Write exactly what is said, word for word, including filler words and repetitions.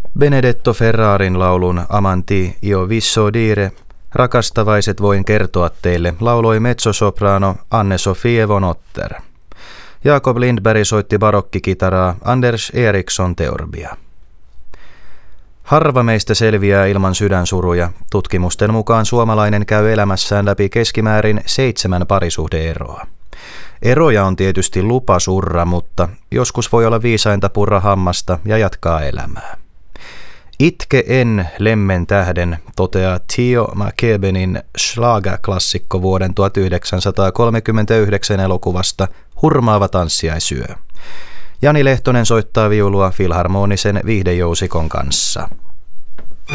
Benedetto Ferrarin laulun Amanti io vi so dire, Rakastavaiset voin kertoa teille, lauloi mezzosoprano Anne-Sofie von Otter. Jakob Lindberg soitti barokkikitaraa, Anders Eriksson teorbia. Harva meistä selviää ilman sydänsuruja. Tutkimusten mukaan suomalainen käy elämässään läpi keskimäärin seitsemän parisuhde-eroa. Eroja on tietysti lupa surra, mutta joskus voi olla viisainta purra hammasta ja jatkaa elämää. Itke en lemmen tähden, toteaa Theo McKebenin schlager-klassikko vuoden tuhatyhdeksänsataakolmekymmentäyhdeksän elokuvasta Hurmaava tanssiaisyö. Jani Lehtonen soittaa viulua filharmonisen viihdejousikon kanssa.